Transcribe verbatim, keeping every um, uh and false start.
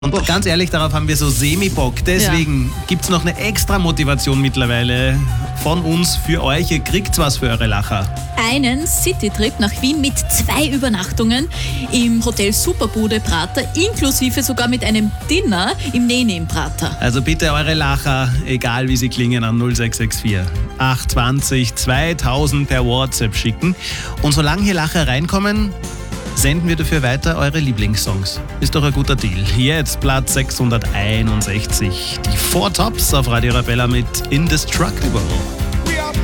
Und ganz ehrlich, darauf haben wir so semi-Bock. Deswegen ja. gibt es noch eine extra Motivation mittlerweile von uns für euch. Ihr kriegt was für eure Lacher. Einen Citytrip nach Wien mit zwei Übernachtungen im Hotel Superbude Prater, inklusive sogar mit einem Dinner im Nene im Prater. Also bitte eure Lacher, egal wie sie klingen, an null sechs sechs vier acht zwei null zweitausend per WhatsApp schicken. Und solange hier Lacher reinkommen, senden wir dafür weiter eure Lieblingssongs. Ist doch ein guter Deal. Jetzt Platz sechshunderteinundsechzig. Die Four Tops auf Radio Arabella mit Indestructible.